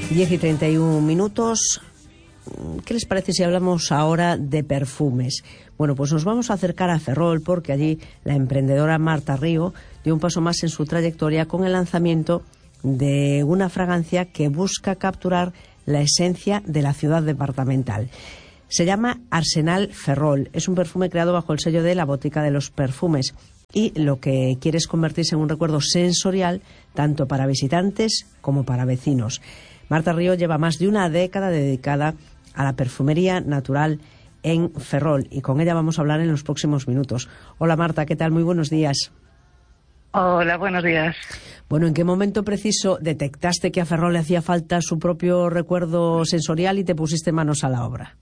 10:31. ¿Qué les parece si hablamos ahora de perfumes? Bueno, pues nos vamos a acercar a Ferrol porque allí la emprendedora Marta Río dio un paso más en su trayectoria con el lanzamiento de una fragancia que busca capturar la esencia de la ciudad departamental. Se llama Arsenal Ferrol. Es un perfume creado bajo el sello de la Botica de los Perfumes y lo que quiere es convertirse en un recuerdo sensorial tanto para visitantes como para vecinos. Marta Río lleva más de una década dedicada a la perfumería natural en Ferrol y con ella vamos a hablar en los próximos minutos. Hola Marta, ¿qué tal? Muy buenos días. Hola, buenos días. Bueno, ¿en qué momento preciso detectaste que a Ferrol le hacía falta su propio recuerdo sensorial y te pusiste manos a la obra?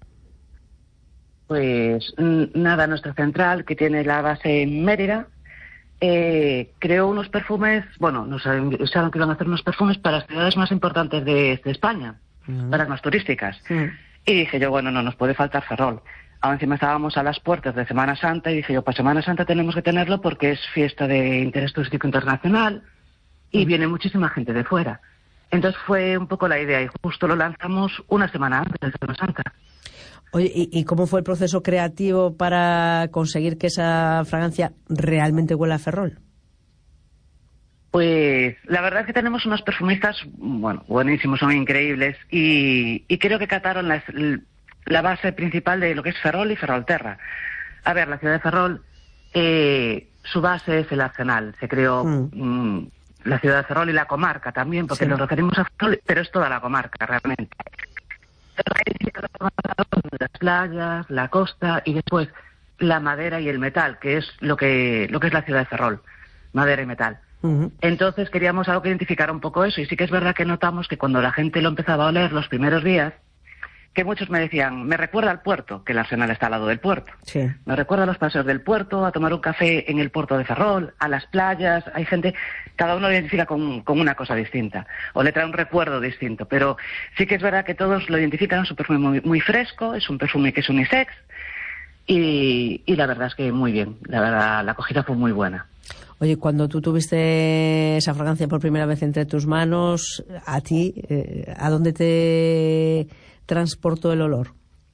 Pues nada, nuestra central, que tiene la base en Mérida, creó unos perfumes, bueno, nos avisaron que iban a hacer unos perfumes para las ciudades más importantes de España, para las más turísticas. Y dije yo, bueno, no nos puede faltar Ferrol. Ahora encima estábamos a las puertas de Semana Santa y dije yo, pues Semana Santa tenemos que tenerlo porque es fiesta de interés turístico internacional y viene muchísima gente de fuera. Entonces fue un poco la idea y justo lo lanzamos una semana antes de Semana Santa. Oye, ¿y cómo fue el proceso creativo para conseguir que esa fragancia realmente huela a Ferrol? Pues la verdad es que tenemos unos perfumistas, bueno, buenísimos, son increíbles y creo que cataron la base principal de lo que es Ferrol y Ferrolterra. A ver, la ciudad de Ferrol, su base es el Arsenal. Se creó la ciudad de Ferrol y la comarca también, porque nos referimos a Ferrol, pero es toda la comarca realmente. Las playas, la costa y después la madera y el metal, que es lo que es la ciudad de Ferrol, madera y metal. Entonces queríamos algo que identificara un poco eso y sí que es verdad que notamos que cuando la gente lo empezaba a oler los primeros días, que muchos me decían, me recuerda al puerto, que el Arsenal está al lado del puerto. Sí. Me recuerda a los paseos del puerto, a tomar un café en el puerto de Ferrol, a las playas. Hay gente, cada uno lo identifica con una cosa distinta, o le trae un recuerdo distinto. Pero sí que es verdad que todos lo identifican, es un perfume muy, muy fresco, es un perfume que es unisex, y la verdad es que muy bien. La verdad, la acogida fue muy buena. Oye, cuando tú tuviste esa fragancia por primera vez entre tus manos, a ti, ¿a dónde te transportó el olor?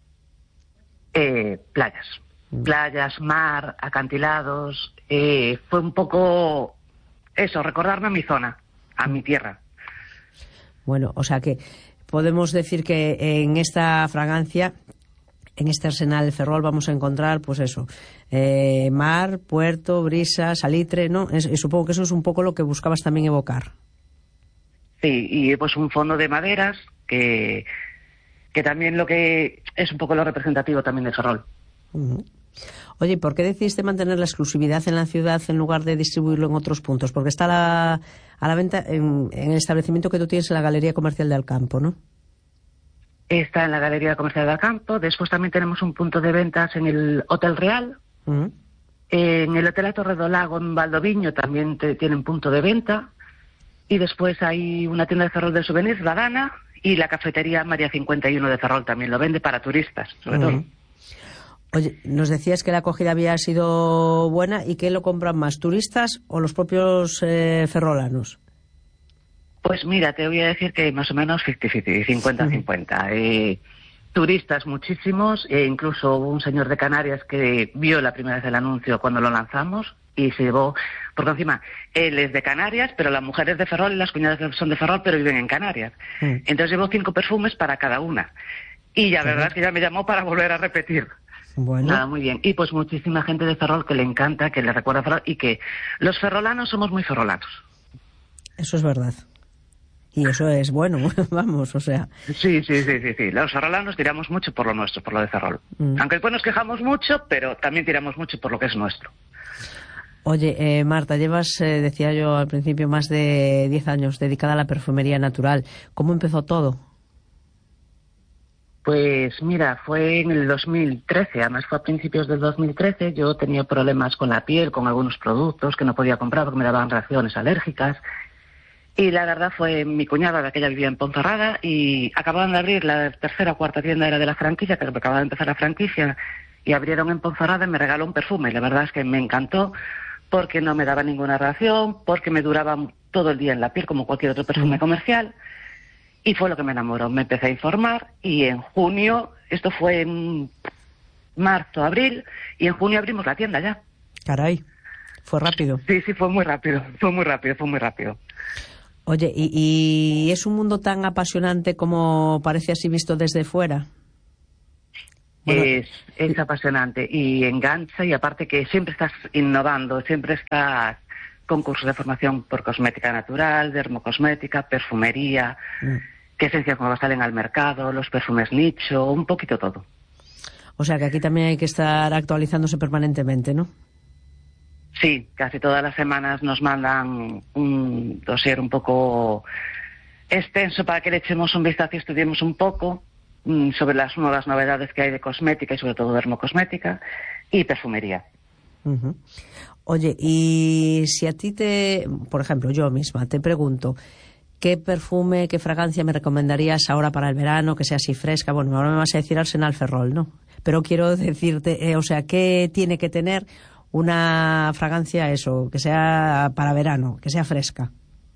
Playas, mar, acantilados. Fue un poco eso, recordarme a mi zona, a mi tierra. Bueno, o sea que podemos decir que en esta fragancia, en este Arsenal Ferrol vamos a encontrar, pues eso, mar, puerto, brisa, salitre, ¿no? Supongo que eso es un poco lo que buscabas también evocar. Sí, y pues un fondo de maderas que también lo que es un poco lo representativo también de Ferrol. Oye, ¿por qué decidiste mantener la exclusividad en la ciudad en lugar de distribuirlo en otros puntos? Porque está a la venta en el establecimiento que tú tienes en la Galería Comercial de Alcampo, ¿no? Está en la Galería Comercial de Alcampo. Después también tenemos un punto de ventas en el Hotel Real. En el Hotel La Torre do Lago en Valdoviño también tienen punto de venta. Y después hay una tienda de Ferrol de souvenirs, La Dana, y la cafetería María 51 de Ferrol también lo vende para turistas, sobre todo. Oye, nos decías que la acogida había sido buena. ¿Y qué lo compran más, turistas o los propios ferrolanos? Pues mira, te voy a decir que más o menos 50-50, 50-50. Turistas muchísimos, incluso hubo un señor de Canarias que vio la primera vez el anuncio cuando lo lanzamos y se llevó, porque encima él es de Canarias, pero la mujer es de Ferrol y las cuñadas son de Ferrol, pero viven en Canarias. Entonces llevó 5 perfumes para cada una. Y la verdad es que ya me llamó para volver a repetir. Bueno. Nada, muy bien. Y pues muchísima gente de Ferrol que le encanta, que le recuerda a Ferrol y que los ferrolanos somos muy ferrolanos. Eso es verdad. Y eso es bueno, vamos, o sea. Sí. Los ferrolanos tiramos mucho por lo nuestro, por lo de Ferrol. Aunque después nos quejamos mucho, pero también tiramos mucho por lo que es nuestro. Oye, Marta, llevas, decía yo al principio, más de 10 años dedicada a la perfumería natural. ¿Cómo empezó todo? Pues mira, fue en el 2013, además fue a principios del 2013. Yo tenía problemas con la piel, con algunos productos que no podía comprar porque me daban reacciones alérgicas. Y la verdad fue mi cuñada, la que ella vivía en Ponferrada, y acababan de abrir la tercera o cuarta tienda, era de la franquicia, que acababa de empezar la franquicia, y abrieron en Ponferrada y me regaló un perfume. Y la verdad es que me encantó porque no me daba ninguna reacción, porque me duraba todo el día en la piel como cualquier otro perfume comercial. Y fue lo que me enamoró. Me empecé a informar y en junio, esto fue en marzo, abril, y en junio abrimos la tienda ya. Caray, fue rápido. Sí, fue muy rápido. Oye, ¿y es un mundo tan apasionante como parece así visto desde fuera? Bueno, es apasionante y engancha, y aparte que siempre estás innovando, siempre estás con cursos de formación por cosmética natural, dermocosmética, perfumería, qué esencias nuevas salen al mercado, los perfumes nicho, un poquito todo. O sea que aquí también hay que estar actualizándose permanentemente, ¿no? Sí, casi todas las semanas nos mandan un dossier un poco extenso para que le echemos un vistazo y estudiemos un poco sobre las nuevas novedades que hay de cosmética y sobre todo dermocosmética y perfumería. Uh-huh. Oye, y si a ti por ejemplo, yo misma te pregunto, ¿qué perfume, qué fragancia me recomendarías ahora para el verano, que sea así fresca? Bueno, ahora me vas a decir Arsenal Ferrol, ¿no? Pero quiero decirte, ¿qué tiene que tener una fragancia, que sea para verano, que sea fresca?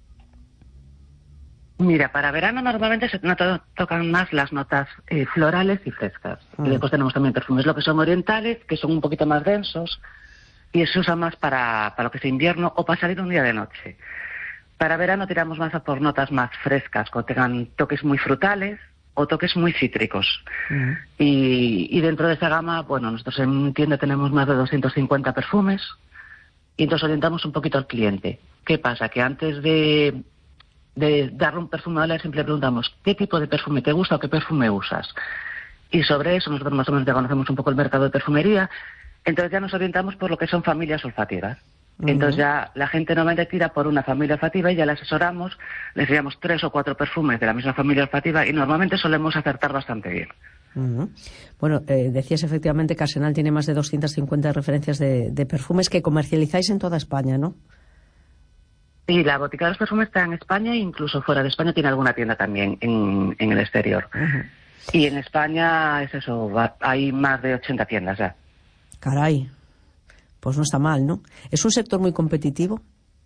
Mira, para verano normalmente se tocan más las notas florales y frescas. Y después tenemos también perfumes lo que son orientales, que son un poquito más densos, y se usa más para lo que es invierno o para salir un día de noche. Para verano tiramos más a por notas más frescas, que tengan toques muy frutales o toques muy cítricos. Y dentro de esa gama, bueno, nosotros en tienda tenemos más de 250 perfumes y entonces orientamos un poquito al cliente. ¿Qué pasa? Que antes de darle un perfume a él, siempre le preguntamos ¿qué tipo de perfume te gusta o qué perfume usas? Y sobre eso nosotros más o menos ya conocemos un poco el mercado de perfumería, entonces ya nos orientamos por lo que son familias olfativas. Entonces ya la gente normalmente tira por una familia olfativa y ya la asesoramos, les enviamos 3 o 4 perfumes de la misma familia olfativa y normalmente solemos acertar bastante bien. Bueno, decías efectivamente que Arsenal tiene más de 250 referencias de perfumes que comercializáis en toda España, ¿no? Y la botica de los perfumes está en España e incluso fuera de España tiene alguna tienda también en el exterior. Y en España es eso, hay más de 80 tiendas ya. Caray. Pues no está mal, ¿no? ¿Es un sector muy competitivo?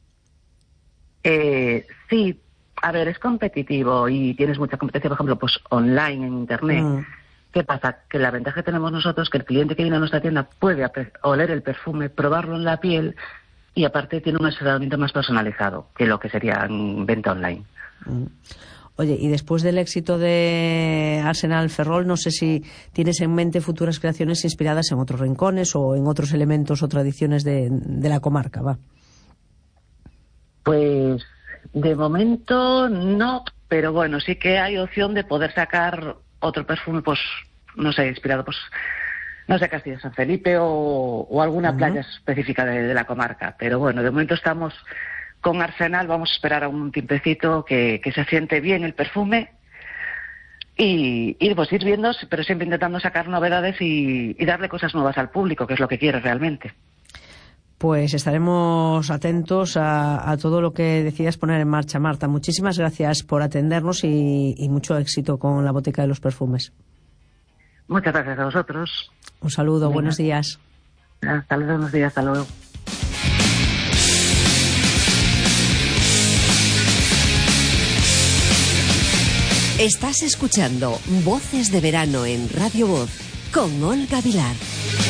Sí, a ver, es competitivo y tienes mucha competencia, por ejemplo, pues online, en Internet. ¿Qué pasa? Que la ventaja que tenemos nosotros es que el cliente que viene a nuestra tienda puede oler el perfume, probarlo en la piel y aparte tiene un asesoramiento más personalizado que lo que sería en venta online. Oye, y después del éxito de Arsenal Ferrol, no sé si tienes en mente futuras creaciones inspiradas en otros rincones o en otros elementos o tradiciones de la comarca, ¿va? Pues de momento no, pero bueno, sí que hay opción de poder sacar otro perfume, pues no sé, inspirado, pues no sé, Castilla San Felipe o alguna playa específica de la comarca. Pero bueno, de momento estamos con Arsenal, vamos a esperar a un tiempecito que se siente bien el perfume y pues ir viendo, pero siempre intentando sacar novedades y darle cosas nuevas al público, que es lo que quiere realmente. Pues estaremos atentos a todo lo que decidas poner en marcha, Marta. Muchísimas gracias por atendernos y mucho éxito con la Botica de los Perfumes. Muchas gracias a vosotros. Un saludo, Venga. Buenos días. Hasta luego, buenos días, hasta luego. Estás escuchando Voces de Verano en Radio Voz con Olga Vilar.